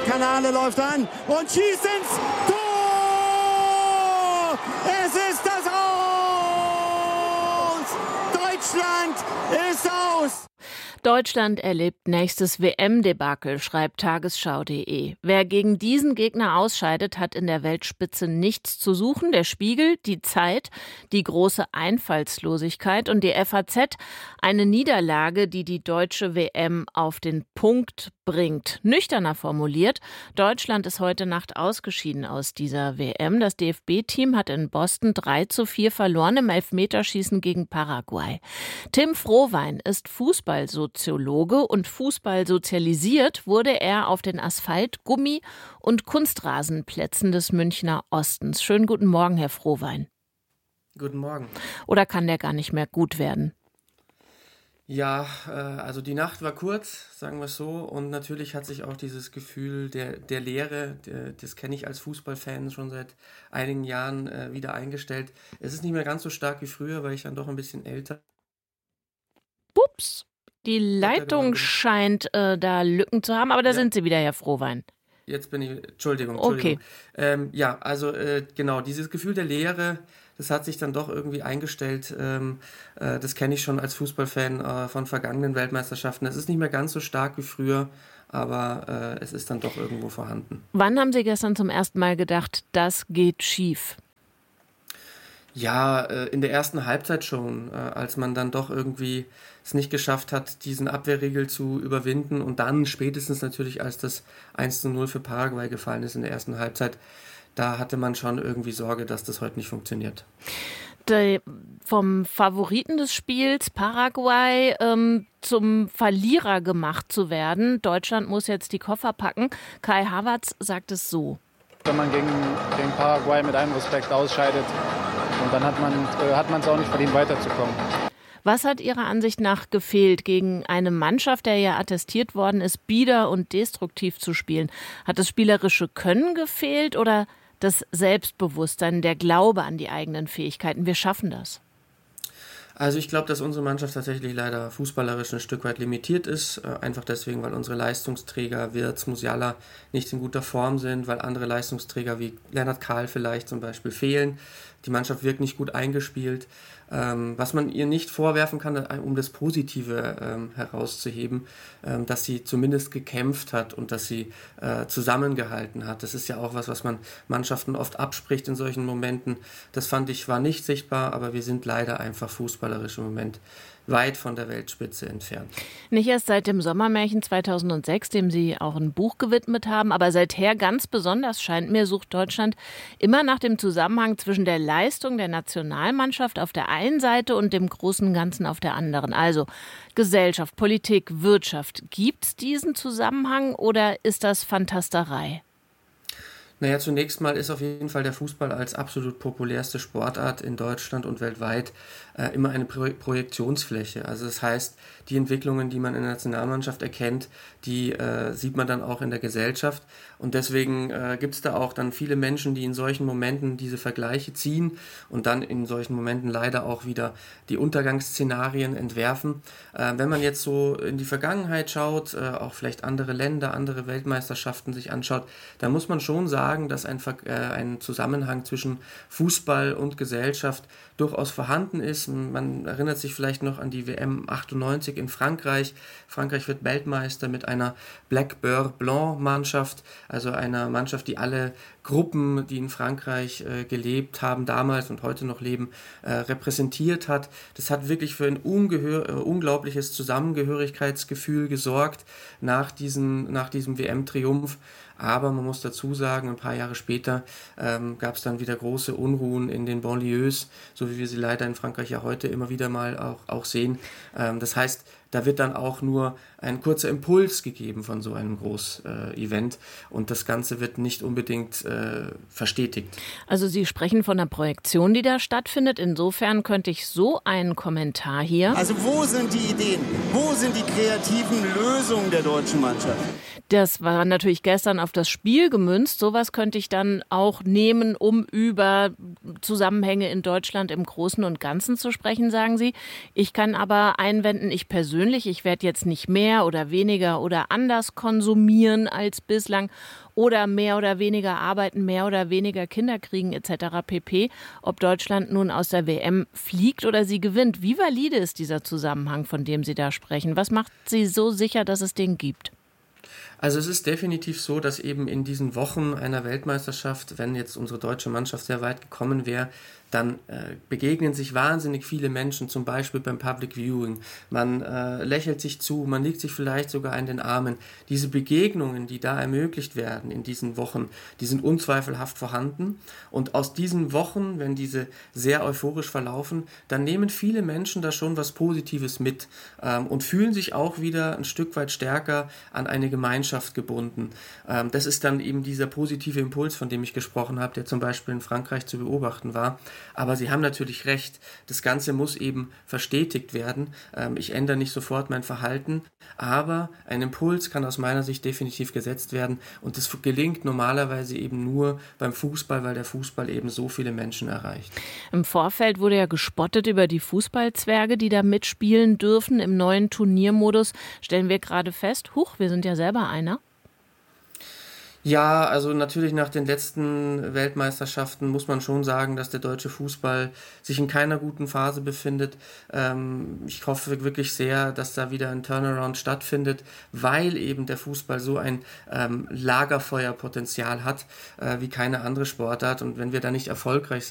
Kanale läuft an und schießt ins Tor! Es ist das Aus! Deutschland ist aus! Deutschland erlebt nächstes WM-Debakel, schreibt Tagesschau.de. Wer gegen diesen Gegner ausscheidet, hat in der Weltspitze nichts zu suchen. Der Spiegel, die Zeit, die große Einfallslosigkeit und die FAZ, eine Niederlage, die die deutsche WM auf den Punkt bringt. Nüchterner formuliert, Deutschland ist heute Nacht ausgeschieden aus dieser WM. Das DFB-Team hat in Boston 3:4 verloren im Elfmeterschießen gegen Paraguay. Tim Frohwein ist Fußballsoziologe und Fußball sozialisiert wurde er auf den Asphalt-, Gummi- und Kunstrasenplätzen des Münchner Ostens. Schönen guten Morgen, Herr Frohwein. Guten Morgen. Oder kann der gar nicht mehr gut werden? Ja, also die Nacht war kurz, sagen wir es so. Und natürlich hat sich auch dieses Gefühl der Leere, das kenne ich als Fußballfan schon seit einigen Jahren, wieder eingestellt. Es ist nicht mehr ganz so stark wie früher, weil ich dann doch ein bisschen älter. Ups, die Leitung scheint da Lücken zu haben, aber da sind Sie wieder, Herr Frohwein. Jetzt bin ich, Entschuldigung. Okay. Genau, dieses Gefühl der Leere, das hat sich dann doch irgendwie eingestellt. Das kenne ich schon als Fußballfan von vergangenen Weltmeisterschaften. Es ist nicht mehr ganz so stark wie früher, aber es ist dann doch irgendwo vorhanden. Wann haben Sie gestern zum ersten Mal gedacht, das geht schief? Ja, in der ersten Halbzeit schon, als man dann doch irgendwie es nicht geschafft hat, diesen Abwehrriegel zu überwinden und dann spätestens natürlich, als das 1:0 für Paraguay gefallen ist in der ersten Halbzeit, da hatte man schon irgendwie Sorge, dass das heute nicht funktioniert. Vom Favoriten des Spiels Paraguay zum Verlierer gemacht zu werden. Deutschland muss jetzt die Koffer packen. Kai Havertz sagt es so. Wenn man gegen Paraguay mit einem Respekt ausscheidet, und dann hat man es auch nicht verdient, weiterzukommen. Was hat Ihrer Ansicht nach gefehlt, gegen eine Mannschaft, der ja attestiert worden ist, bieder und destruktiv zu spielen? Hat das spielerische Können gefehlt oder das Selbstbewusstsein, der Glaube an die eigenen Fähigkeiten? Wir schaffen das. Also ich glaube, dass unsere Mannschaft tatsächlich leider fußballerisch ein Stück weit limitiert ist. Einfach deswegen, weil unsere Leistungsträger, Wirtz, Musiala, nicht in guter Form sind, weil andere Leistungsträger wie Lennart Kahl vielleicht zum Beispiel fehlen. Die Mannschaft wirkt nicht gut eingespielt. Was man ihr nicht vorwerfen kann, um das Positive herauszuheben, dass sie zumindest gekämpft hat und dass sie zusammengehalten hat. Das ist ja auch was man Mannschaften oft abspricht in solchen Momenten. Das fand ich war nicht sichtbar, aber wir sind leider einfach fußballerisch im Moment weit von der Weltspitze entfernt. Nicht erst seit dem Sommermärchen 2006, dem Sie auch ein Buch gewidmet haben, aber seither ganz besonders scheint mir, sucht Deutschland immer nach dem Zusammenhang zwischen der Leistung der Nationalmannschaft auf der einen Seite und dem großen Ganzen auf der anderen. Also Gesellschaft, Politik, Wirtschaft. Gibt es diesen Zusammenhang oder ist das Fantasterei? Naja, zunächst mal ist auf jeden Fall der Fußball als absolut populärste Sportart in Deutschland und weltweit immer eine Projektionsfläche. Also das heißt, die Entwicklungen, die man in der Nationalmannschaft erkennt, die sieht man dann auch in der Gesellschaft. Und deswegen gibt es da auch dann viele Menschen, die in solchen Momenten diese Vergleiche ziehen und dann in solchen Momenten leider auch wieder die Untergangsszenarien entwerfen. Wenn man jetzt so in die Vergangenheit schaut, auch vielleicht andere Länder, andere Weltmeisterschaften sich anschaut, dann muss man schon sagen, dass ein Zusammenhang zwischen Fußball und Gesellschaft durchaus vorhanden ist. Man erinnert sich vielleicht noch an die WM 98 in Frankreich. Frankreich wird Weltmeister mit einer Black Beurre Blanc Mannschaft, also einer Mannschaft, die alle Gruppen, die in Frankreich gelebt haben, damals und heute noch leben, repräsentiert hat. Das hat wirklich für ein unglaubliches Zusammengehörigkeitsgefühl gesorgt nach diesem WM-Triumph. Aber man muss dazu sagen, ein paar Jahre später gab es dann wieder große Unruhen in den Banlieues, so wie wir sie leider in Frankreich ja heute immer wieder mal auch sehen. Das heißt, da wird dann auch nur ein kurzer Impuls gegeben von so einem Groß-Event und das Ganze wird nicht unbedingt verstetigt. Also Sie sprechen von einer Projektion, die da stattfindet. Insofern könnte ich so einen Kommentar hier. Also wo sind die Ideen? Wo sind die kreativen Lösungen der deutschen Mannschaft? Das war natürlich gestern auf das Spiel gemünzt. Sowas könnte ich dann auch nehmen, um über Zusammenhänge in Deutschland im Großen und Ganzen zu sprechen, sagen Sie. Ich kann aber einwenden, ich werde jetzt nicht mehr oder weniger oder anders konsumieren als bislang oder mehr oder weniger arbeiten, mehr oder weniger Kinder kriegen etc. pp. Ob Deutschland nun aus der WM fliegt oder sie gewinnt. Wie valide ist dieser Zusammenhang, von dem Sie da sprechen? Was macht Sie so sicher, dass es den gibt? Also es ist definitiv so, dass eben in diesen Wochen einer Weltmeisterschaft, wenn jetzt unsere deutsche Mannschaft sehr weit gekommen wäre, dann begegnen sich wahnsinnig viele Menschen, zum Beispiel beim Public Viewing. Man lächelt sich zu, man liegt sich vielleicht sogar in den Armen. Diese Begegnungen, die da ermöglicht werden in diesen Wochen, die sind unzweifelhaft vorhanden. Und aus diesen Wochen, wenn diese sehr euphorisch verlaufen, dann nehmen viele Menschen da schon was Positives mit und fühlen sich auch wieder ein Stück weit stärker an eine Gemeinschaft gebunden. Das ist dann eben dieser positive Impuls, von dem ich gesprochen habe, der zum Beispiel in Frankreich zu beobachten war. Aber Sie haben natürlich recht, das Ganze muss eben verstetigt werden. Ich ändere nicht sofort mein Verhalten, aber ein Impuls kann aus meiner Sicht definitiv gesetzt werden und das gelingt normalerweise eben nur beim Fußball, weil der Fußball eben so viele Menschen erreicht. Im Vorfeld wurde ja gespottet über die Fußballzwerge, die da mitspielen dürfen. Im neuen Turniermodus stellen wir gerade fest, wir sind ja selber einer. Ja, also natürlich nach den letzten Weltmeisterschaften muss man schon sagen, dass der deutsche Fußball sich in keiner guten Phase befindet. Ich hoffe wirklich sehr, dass da wieder ein Turnaround stattfindet, weil eben der Fußball so ein Lagerfeuerpotenzial hat wie keine andere Sportart. Und wenn wir da nicht erfolgreich sind,